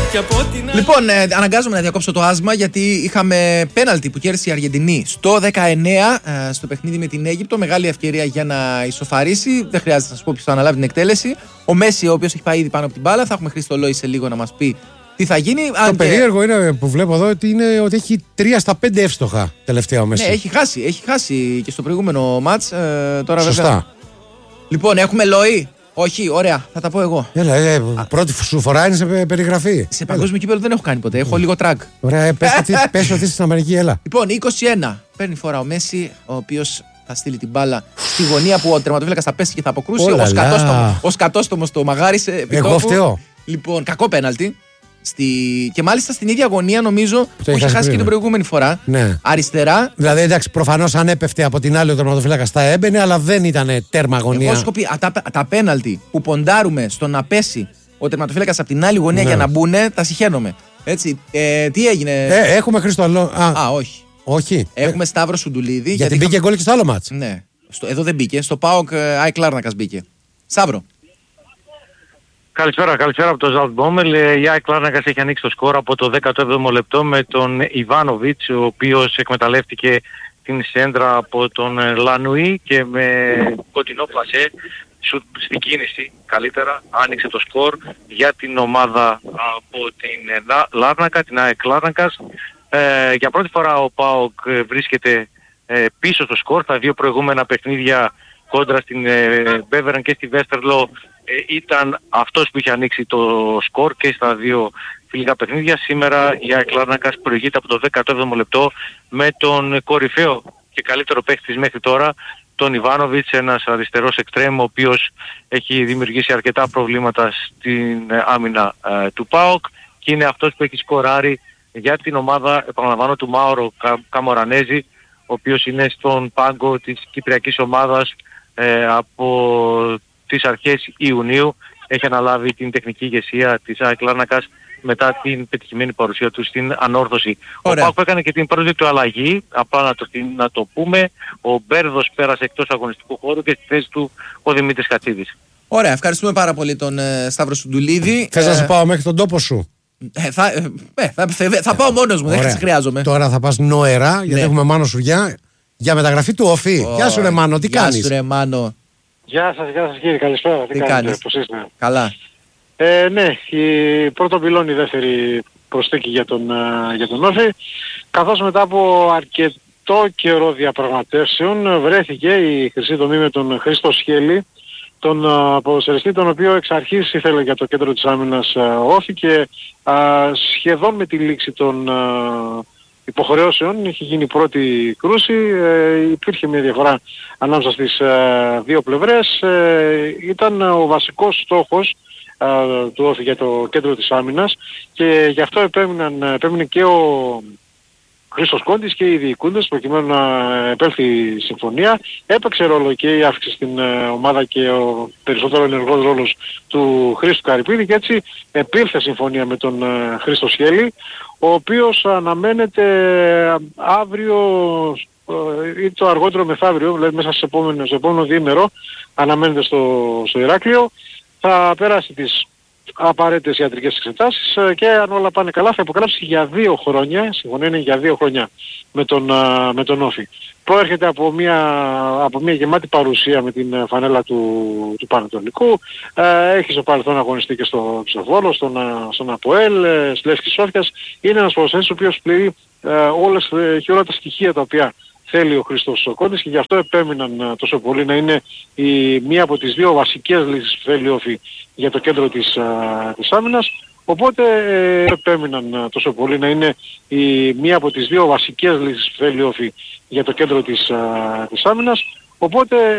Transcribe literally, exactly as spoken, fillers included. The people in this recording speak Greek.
Λοιπόν, ε, αναγκάζομαι να διακόψω το άσμα γιατί είχαμε πέναλτι που κέρδισε η Αργεντινή στο δεκαεννέα ε, στο παιχνίδι με την Αίγυπτο. Μεγάλη ευκαιρία για να ισοφαρίσει. Δεν χρειάζεται να σα πω ποιο θα αναλάβει την εκτέλεση. Ο Μέση, ο οποίος έχει πάει ήδη πάνω από την μπάλα. Θα έχουμε Χρήστο Λόη σε λίγο να μας πει τι θα γίνει. Το αν περίεργο και... είναι που βλέπω εδώ ότι, είναι, ότι έχει τρία στα πέντε εύστοχα τελευταία ο Μέση. Ναι, έχει χάσει, έχει χάσει και στο προηγούμενο μάτς. Ε, τώρα Σωστά. Βέβαια... Λοιπόν, έχουμε Λόη. Όχι, ωραία, θα τα πω εγώ. Έλα, ε, πρώτη σου φορά είναι σε περιγραφή. Σε παγκόσμιο κύπελλο δεν έχω κάνει ποτέ. Έχω λίγο τραγκ. Ωραία, πες ότι είσαι στην Αμερική, έλα. Λοιπόν, είκοσι ένα. Παίρνει φορά ο Μέση, ο οποίος θα στείλει την μπάλα στη γωνία που ο τερματοφύλακας θα πέσει και θα αποκρούσει. Ο σκατόστομος το μαγάρισε. Εγώ φταίω. Λοιπόν, κακό πέναλτι. Στη... Και μάλιστα στην ίδια γωνία νομίζω που είχε χάσει και την προηγούμενη φορά. Ναι. Αριστερά. Δηλαδή εντάξει, προφανώς αν έπεφτε από την άλλη ο τερματοφύλακας θα έμπαινε, αλλά δεν ήταν τέρμα γωνία. Εγώ σκοπεί, τα, τα πέναλτι που ποντάρουμε στο να πέσει ο τερματοφύλακας από την άλλη γωνία, ναι, για να μπουνε, τα συχαίνομαι. Έτσι. Ε, τι έγινε. Ε, έχουμε Χρήστο Λόη. Α, Α, όχι. Όχι. Έχουμε ε... Σταύρο Σουντουλίδη. Γιατί, γιατί μπήκε είχα... γκολ και στο άλλο μάτς. Ναι. Στο... Εδώ δεν μπήκε. Στο ΠΑΟΚ Άι Κλάρνακας μπήκε. Σταύρο. Καλησπέρα, καλησπέρα από το Ζαλτμπόμελ. Η Άι Κλάρνακας έχει ανοίξει το σκορ από το δέκατο έβδομο λεπτό με τον Ιβάνοβιτς, ο οποίος εκμεταλλεύτηκε την σέντρα από τον Λανουί και με κοντινό πλασέ στην κίνηση καλύτερα άνοιξε το σκορ για την ομάδα από την Λάρνακα, την Άι Κλάρνακας. Ε, για πρώτη φορά ο ΠΑΟΚ βρίσκεται ε, πίσω στο σκορ. Τα δύο προηγούμενα παιχνίδια κόντρα στην ε, Μπέβεραν και στη Βέστερλο ε, ήταν αυτός που είχε ανοίξει το σκορ και στα δύο φιλικά παιχνίδια. Σήμερα η Άι Κλάρνακας προηγείται από το δέκατο έβδομο λεπτό με τον κορυφαίο και καλύτερο παίκτης μέχρι τώρα, τον Ιβάνοβιτς, ένας αριστερός εξτρέμ ο οποίος έχει δημιουργήσει αρκετά προβλήματα στην άμυνα ε, του ΠΑΟΚ και είναι αυτός που έχει σκοράρει για την ομάδα, επαναλαμβάνω, του Μάουρο Καμορανέζη, ο οποίος είναι στον πάγκο της κυπριακής ομάδας ε, από τις αρχές Ιουνίου. Έχει αναλάβει την τεχνική ηγεσία της Άι Κλάρνακας μετά την πετυχημένη παρουσία του στην ανόρθωση. Ωραία. Ο ΠΑΟΚ έκανε και την πρώτη του αλλαγή, απλά να το, να το πούμε. Ο Μπέρδος πέρασε εκτός αγωνιστικού χώρου και στη θέση του ο Δημήτρης Χατσίδης. Ωραία, ευχαριστούμε πάρα πολύ τον ε, Σταύρο Σουντουλίδη. Θες ε, να σου πάω μέχρι τον τόπο σου? Ε, θα, ε, θα, θα, θα πάω μόνος μου, δεν χρειάζομαι. Τώρα θα πας νοερά, γιατί ναι, έχουμε Μάνο Σουριά για μεταγραφή του Όφη. Oh, γεια σου ρε Μάνο, τι γεια κάνεις? Γεια σου ρε Μάνο. Γεια σας, γεια σας κύριε, καλησπέρα. Τι, τι κάνετε, κάνεις? Πώς είστε? Καλά. Ε, ναι, η πρώτο πυλώνη, η δεύτερη προσθήκη για τον, για τον Όφη. Καθώς μετά από αρκετό καιρό διαπραγματεύσεων βρέθηκε η χρυσή τομή με τον Χρήστο Σχέλη, τον uh, ποδοσφαιριστή, τον οποίο εξ αρχής ήθελε για το κέντρο της άμυνας uh, Όφη και uh, σχεδόν με τη λήξη των uh, υποχρεώσεων είχε γίνει η πρώτη κρούση, uh, υπήρχε μια διαφορά ανάμεσα στις uh, δύο πλευρές, uh, ήταν uh, ο βασικός στόχος uh, του Όφη για το κέντρο της άμυνας και γι' αυτό επέμειναν, επέμεινε και ο Χρήστος Κόντης και οι διοικούντες προκειμένου να επέλθει η συμφωνία. Έπαιξε ρόλο και η αύξηση στην ε, ομάδα και ο περισσότερο ενεργός ρόλος του Χρήστου Καρυπίδη και έτσι επήλθε συμφωνία με τον ε, Χρήστο Σχέλη, ο οποίος αναμένεται αύριο ε, ή το αργότερο μεθαύριο, δηλαδή μέσα στο επόμενο, στο επόμενο διήμερο αναμένεται στο, στο Ηράκλειο. Θα πέράσει τις απαραίτητες ιατρικές εξετάσεις και αν όλα πάνε καλά θα υπογράψει για δύο χρόνια, συμφωνία είναι για δύο χρόνια με τον, με τον Όφη. Προέρχεται από μια, από μια γεμάτη παρουσία με την φανέλα του, του Πανετολικού, έχει στο παρελθόν αγωνιστεί και στο, στο Βόλο, στον, στον ΑΠΟΕΛ, στη Λεύσκη Σόφιας. Είναι ένας ποδοσφαιριστής ο οποίος πληρεί όλες, έχει όλα τα στοιχεία τα οποία θέλει ο Χρήστος Κόντης και γι' αυτό επέμειναν τόσο πολύ να είναι η, μία από τις δύο βασικές λύσεις που θέλει ο Όφη για το κέντρο της, α, της άμυνας. Οπότε ε, επέμειναν τόσο πολύ να είναι η, μία από τις δύο βασικές λύσεις που θέλει ο Όφη για το κέντρο της, α, της άμυνας. Οπότε